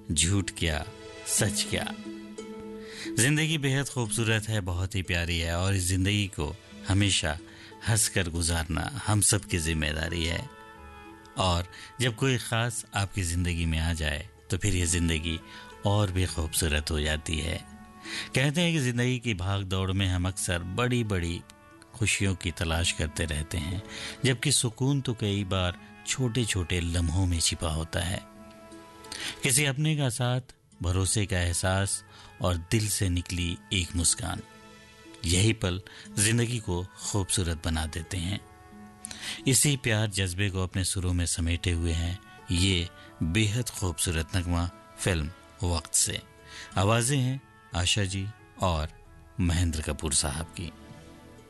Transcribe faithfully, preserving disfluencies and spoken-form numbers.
झूठ क्या, सच क्या। जिंदगी बेहद खूबसूरत है, बहुत ही प्यारी है, और इस जिंदगी को हमेशा हंसकर गुजारना हम सब की जिम्मेदारी है। और जब कोई ख़ास आपकी ज़िंदगी में आ जाए तो फिर ये ज़िंदगी और भी खूबसूरत हो जाती है। कहते हैं कि ज़िंदगी की भाग दौड़ में हम अक्सर बड़ी बड़ी खुशियों की तलाश करते रहते हैं, जबकि सुकून तो कई बार छोटे छोटे लम्हों में छिपा होता है। किसी अपने का साथ, भरोसे का एहसास और दिल से निकली एक मुस्कान, यही पल ज़िंदगी को खूबसूरत बना देते हैं। इसी प्यार जज्बे को अपने सुरों में समेटे हुए हैं ये बेहद खूबसूरत नगमा फिल्म वक्त से। आवाजें हैं आशा जी और महेंद्र कपूर साहब की।